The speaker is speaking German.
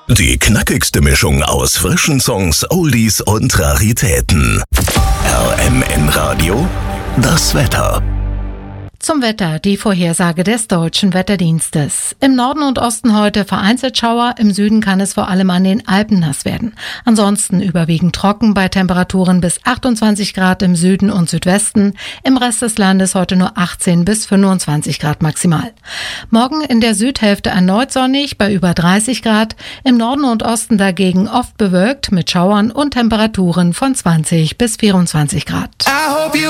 Die knackigste Mischung aus frischen Songs, Oldies und Raritäten. RMN Radio, das Wetter. Zum Wetter, die Vorhersage des Deutschen Wetterdienstes. Im Norden und Osten heute vereinzelt Schauer, im Süden kann es vor allem an den Alpen nass werden. Ansonsten überwiegend trocken bei Temperaturen bis 28 Grad im Süden und Südwesten. Im Rest des Landes heute nur 18 bis 25 Grad maximal. Morgen in der Südhälfte erneut sonnig bei über 30 Grad. Im Norden und Osten dagegen oft bewölkt mit Schauern und Temperaturen von 20 bis 24 Grad.